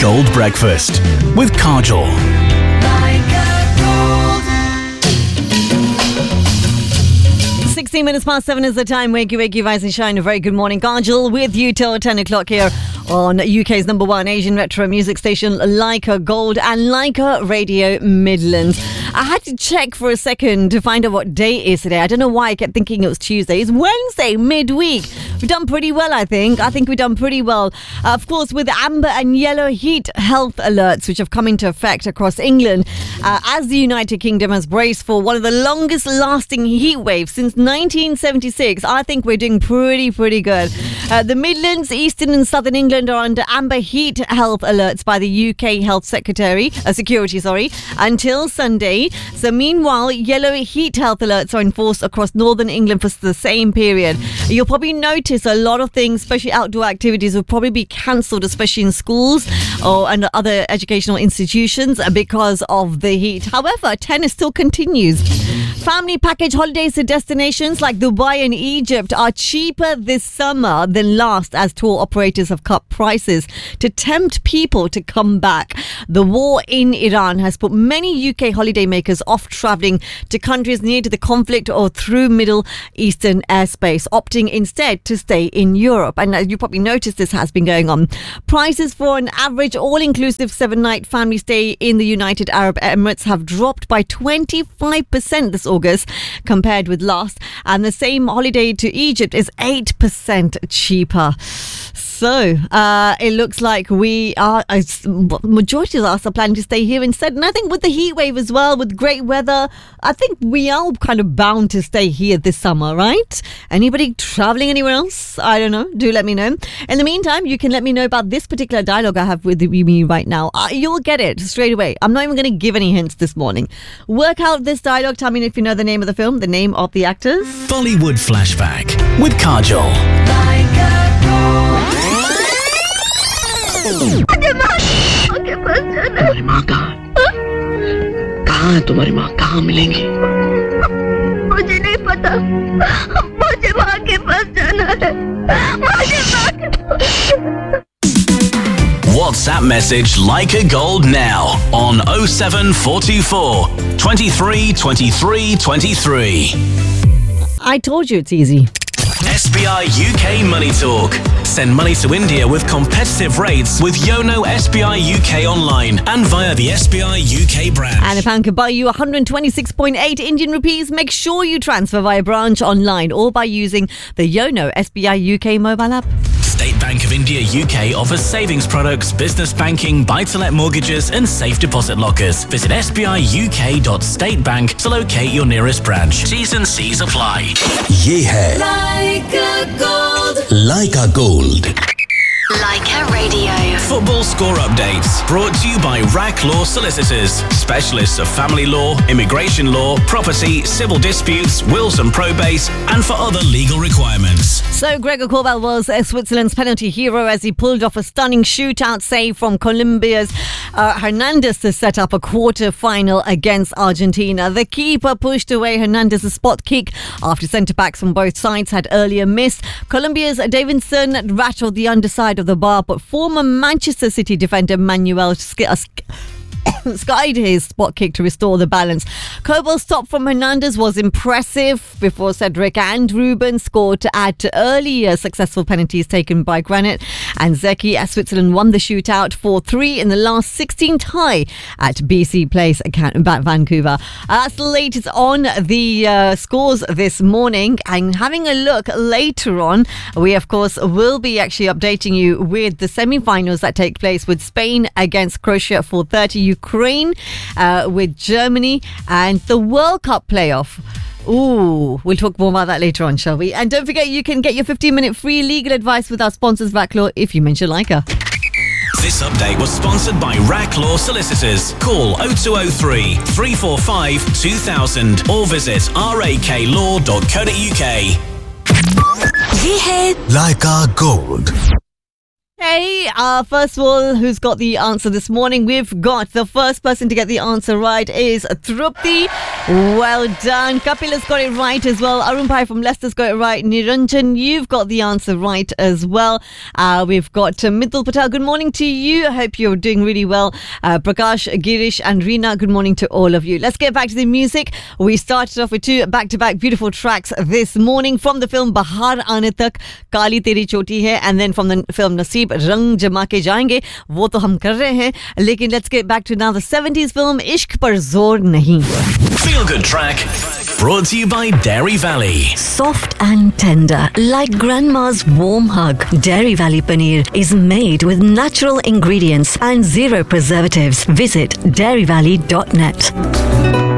Gold Breakfast with Kajol. 16 minutes past 7 is the time. Wakey, rise and shine. A very good morning. Kajol with you till 10 o'clock here on UK's number one Asian retro music station, Leica Gold and Leica Radio Midlands. I had to check for a second to find out what day it is today. I don't know why I kept thinking it was Tuesday. It's Wednesday, midweek. We've done pretty well, I think. We've done pretty well. Of course, with amber and yellow heat health alerts, which have come into effect across England, as the United Kingdom has braced for one of the longest lasting heat waves since 1976. I think we're doing pretty good. The Midlands, Eastern and Southern England are under amber heat health alerts by the UK Health Security, until Sunday. So meanwhile, yellow heat health alerts are enforced across Northern England for the same period. You'll probably notice a lot of things, especially outdoor activities, will probably be cancelled, especially in schools and other educational institutions because of the heat. However, tennis still continues. Family package holidays to destinations like Dubai and Egypt are cheaper this summer than last, as tour operators have cut prices to tempt people to come back. The war in Iran has put many UK holiday makers off travelling to countries near to the conflict or through Middle Eastern airspace, opting instead to stay in Europe. And as you probably noticed, this has been going on. Prices for an average all-inclusive 7-night family stay in the United Arab Emirates have dropped by 25% this August compared with last, and the same holiday to Egypt is 8% cheaper. So it looks like majority of us are planning to stay here instead. And I think with the heat wave as well, with great weather, I think we are kind of bound to stay here this summer, right? Anybody traveling anywhere else? I don't know. Do let me know. In the meantime, you can let me know about this particular dialogue I have with me right now. You'll get it straight away. I'm not even going to give any hints this morning. Work out this dialogue. Tell me if you know the name of the film, the name of the actors. Bollywood Flashback with Kajol. तुम्हारी माँ कहाँ है? तुम्हारी माँ कहाँ मिलेंगी? मुझे नहीं पता। मुझे माँ के पास जाना है। मुझे माँ के पास। WhatsApp message Leica Gold now on 07424 23 23 23. I told you it's easy. SBI UK Money Talk. Send money to India with competitive rates with Yono SBI UK online and via the SBI UK branch. And a pound could buy you 126.8 Indian rupees. Make sure you transfer via branch online or by using the Yono SBI UK mobile app. State Bank of India UK offers savings products, business banking, buy-to-let mortgages and safe deposit lockers. Visit sbiuk.statebank to locate your nearest branch. T's and C's apply. ये है Leica Gold. Leica Gold. Leica Radio. Football score updates brought to you by RAC Law Solicitors, specialists of family law, immigration law, property, civil disputes, wills and probates, and for other legal requirements. So Gregor Kobel was Switzerland's penalty hero as he pulled off a stunning shootout save from Colombia's Hernandez to set up a quarter-final against Argentina. The keeper pushed away Hernandez's spot kick after centre-backs from both sides had earlier missed. Colombia's Davinson rattled the underside of the bar, but former Manchester City defender Manuel skied his spot kick to restore the balance. Kobel's stop from Hernandez was impressive before Cedric and Ruben scored to add to earlier successful penalties taken by Granit and Zeki, as Switzerland won the shootout 4-3 in the last 16 tie at BC Place, Vancouver. That's the latest on the scores this morning, and having a look later on, we of course will be actually updating you with the semi-finals that take place with Spain against Croatia at 4:30, Ukraine with Germany, and the World Cup playoff. Ooh, we'll talk more about that later on, shall we? And don't forget, you can get your 15-minute free legal advice with our sponsors, RAC Law, if you mention Leica. This update was sponsored by RAC Law Solicitors. Call 0203 345 2000 or visit raklaw.co.uk. ये है Leica Gold. Hey, first of all, who's got the answer this morning? We've got the first person to get the answer right is Trupti. Well done. Kapil has got it right as well. Arun Bhai from Leicester's got it right. Niranjan, you've got the answer right as well. We've got Mithul Patel. Good morning to you. I hope you're doing really well. Prakash, Girish and Reena, good morning to all of you. Let's get back to the music. We started off with two back-to-back beautiful tracks this morning from the film Bahar Aane Tak, Kali Teri Choti Hai, and then from the film Naseeb, रंग जमा के जाएंगे वो तो हम कर रहे हैं लेकिन let's get back to now the 70s film इश्क पर जोर नहीं. Feel Good Track brought to you by Dairy Valley. Soft and tender, like grandma's warm hug. Dairy Valley Paneer is made with natural ingredients and zero preservatives. Visit dairyvalley.net.